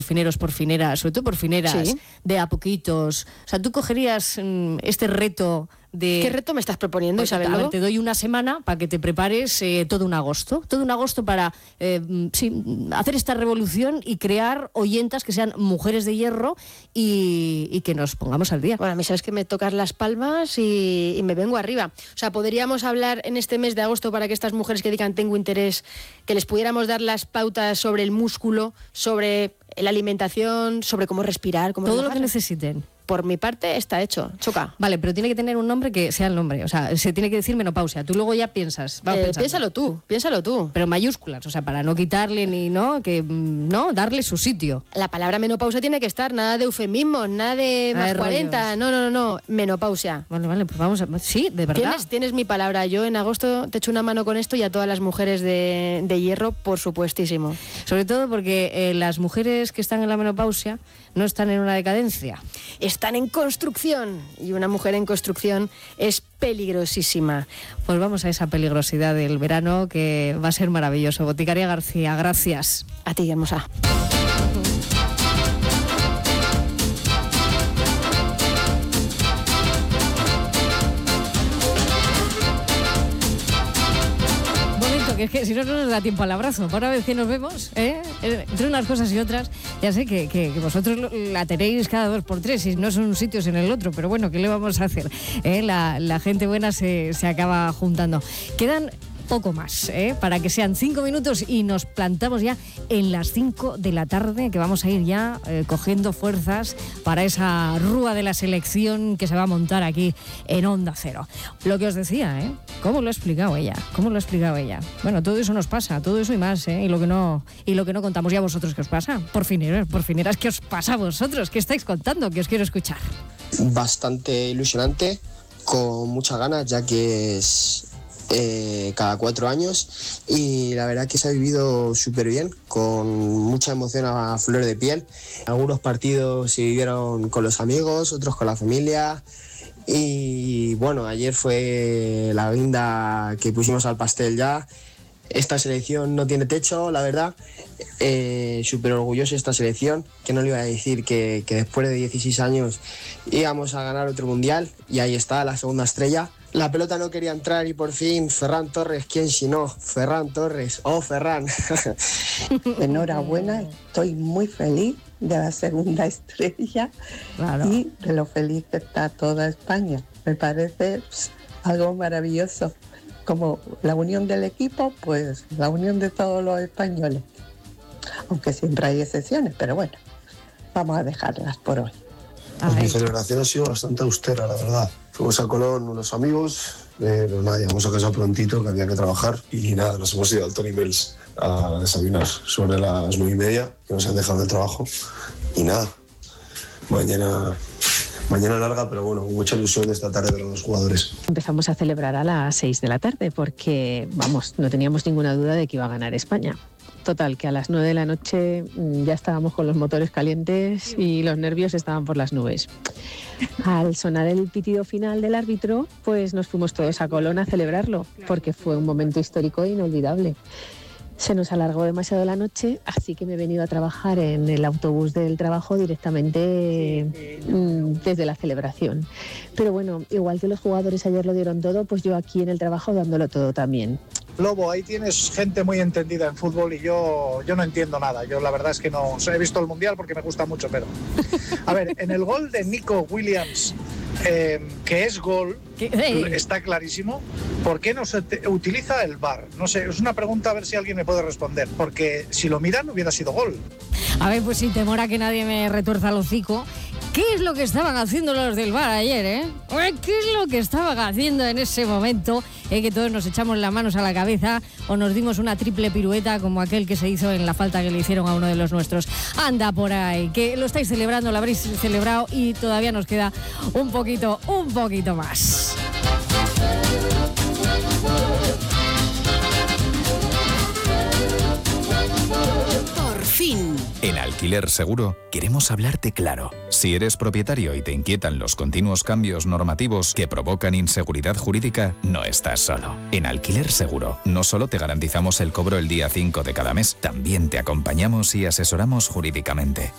porfineros, porfineras, sobre todo porfineras, Sí. de a poquitos. O sea, tú cogerías este reto de... ¿Qué reto me estás proponiendo, Isabel A ver, Lobo? te doy una semana para que te prepares todo un agosto para hacer esta revolución y crear oyentas que sean mujeres de hierro y que nos pongamos al día. Bueno, a mí sabes que me tocas las palmas y me vengo arriba. O sea, podríamos hablar en este mes de agosto para que estas mujeres que digan tengo interés, que les pudiéramos dar las pautas sobre el músculo, sobre la alimentación, sobre cómo respirar, cómo Todo lo que relajarse. necesiten. Por mi parte está hecho. Choca. Vale, pero tiene que tener un nombre que sea el nombre. O sea, se tiene que decir menopausia. Tú luego ya piensas. Vamos pensando. Piénsalo tú. Pero mayúsculas, o sea, para no quitarle ni darle su sitio. La palabra menopausia tiene que estar, nada de eufemismos, nada de más 40. No. Menopausia. Vale, pues vamos a... Sí, de verdad. Tienes mi palabra. Yo en agosto te echo una mano con esto y a todas las mujeres de hierro, por supuestísimo. Sobre todo porque las mujeres que están en la menopausia no están en una decadencia. Están en construcción y una mujer en construcción es peligrosísima. Pues vamos a esa peligrosidad del verano que va a ser maravilloso. Boticaria García, gracias. A ti, hermosa. Es que si no nos da tiempo al abrazo. Para una vez que nos vemos, entre unas cosas y otras, ya sé que vosotros la tenéis cada 2 por 3 y no son sitios en el otro, pero bueno, ¿qué le vamos a hacer? La gente buena se acaba juntando. Quedan poco más, para que sean 5 minutos y nos plantamos ya en las 5 de la tarde, que vamos a ir ya cogiendo fuerzas para esa rúa de la selección que se va a montar aquí en Onda Cero. Lo que os decía, ¿Cómo lo ha explicado ella? Bueno, todo eso nos pasa, todo eso y más, y lo que no contamos. ¿Y a vosotros qué os pasa? Porfineras, ¿qué os pasa a vosotros? ¿Qué estáis contando? Que os quiero escuchar. Bastante ilusionante, con muchas ganas, ya que es cada 4 años y la verdad que se ha vivido súper bien, con mucha emoción a flor de piel. Algunos partidos se vivieron con los amigos, otros con la familia y bueno, ayer fue la guinda que pusimos al pastel ya. Esta selección no tiene techo, la verdad. Súper orgulloso de esta selección, que no le iba a decir que después de 16 años íbamos a ganar otro mundial y ahí está la segunda estrella. La pelota no quería entrar y por fin Ferran Torres, ¿quién si no? Ferran Torres, Ferran. Enhorabuena, estoy muy feliz de la segunda estrella. Claro. Y de lo feliz que está toda España. Me parece algo maravilloso. Como la unión del equipo, pues la unión de todos los españoles. Aunque siempre hay excepciones, pero bueno, vamos a dejarlas por hoy. Pues mi celebración ha sido bastante austera, la verdad. Fuimos a Colón unos amigos, pero nada, llegamos a casa prontito, que había que trabajar. Y nada, nos hemos ido al Tony Mills a desayunar sobre las 9:30, que nos han dejado del trabajo. Y nada, mañana larga, pero bueno, mucha ilusión de esta tarde de los jugadores. Empezamos a celebrar a las 6 de la tarde porque, no teníamos ninguna duda de que iba a ganar España. Total, que a las 9 de la noche ya estábamos con los motores calientes y los nervios estaban por las nubes. Al sonar el pitido final del árbitro, pues nos fuimos todos a Colón a celebrarlo, porque fue un momento histórico e inolvidable. Se nos alargó demasiado la noche, así que me he venido a trabajar en el autobús del trabajo directamente desde la celebración. Pero bueno, igual que los jugadores ayer lo dieron todo, pues yo aquí en el trabajo dándolo todo también. Lobo, ahí tienes gente muy entendida en fútbol y yo no entiendo nada. Yo la verdad es que no he visto el Mundial porque me gusta mucho, pero... A ver, en el gol de Nico Williams, que es gol, está clarísimo. ¿Por qué no se utiliza el VAR? No sé, es una pregunta a ver si alguien me puede responder, porque si lo miran hubiera sido gol. A ver, pues sin temor a que nadie me retuerza el hocico, ¿qué es lo que estaban haciendo los del VAR ayer, ¿Qué es lo que estaban haciendo en ese momento? Que todos nos echamos las manos a la cabeza o nos dimos una triple pirueta como aquel que se hizo en la falta que le hicieron a uno de los nuestros. Anda por ahí, que lo estáis celebrando, lo habréis celebrado y todavía nos queda un poquito más. Por fin. En Alquiler Seguro queremos hablarte claro. Si eres propietario y te inquietan los continuos cambios normativos que provocan inseguridad jurídica, no estás solo. En Alquiler Seguro no solo te garantizamos el cobro el día 5 de cada mes, también te acompañamos y asesoramos jurídicamente.